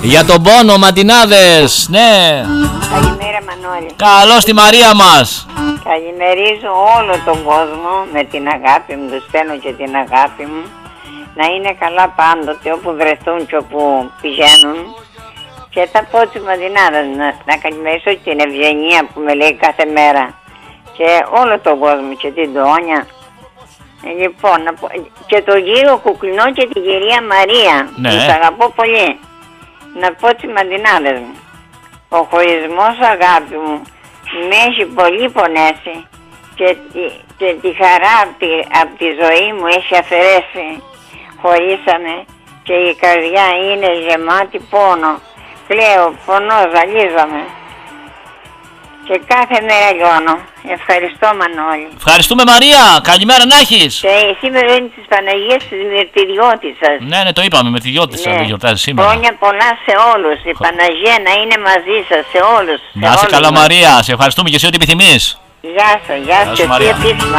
Για τον πόνο, ματινάδες. Ναι. Καλημέρα Μανώλη. Καλώς τη Μαρία μας. Καλημερίζω όλο τον κόσμο με την αγάπη μου, τους στέλνω και την αγάπη μου. Να είναι καλά πάντοτε όπου βρεθούν και όπου πηγαίνουν. Και θα πω τους Μαδινάδες να καλημερίσω την Ευγενία που με λέει κάθε μέρα. Και όλο τον κόσμο και την Τόνια. Λοιπόν, και τον κύριο Κουκλινό και την κυρία Μαρία. Ναι. Τους αγαπώ πολύ. Να πω τους Μαδινάδες μου. Ο χωρισμός, αγάπη μου, με έχει πολύ πονέσει και τη χαρά από τη ζωή μου έχει αφαιρέσει. Χωρίσαμε και η καρδιά είναι γεμάτη πόνο. Κλαίω, πονώ, ζαλίζομαι. Και κάθε μέρα λιώνω. Ευχαριστώ Μανώλη. Ευχαριστούμε Μαρία. Καλημέρα να έχεις. Και σήμερα είναι της Παναγίας της Μυρτηριώτισσας. Ναι, το είπαμε, Μυρτηριώτισσα δεν γιορτάζει σήμερα. Χρόνια πολλά σε όλους. Η Παναγία να είναι μαζί σας, σε όλους. Να είσαι καλά Μαρία. Σε ευχαριστούμε και εσύ ό,τι επιθυμείς. Γεια σας, εσύ επίσημα.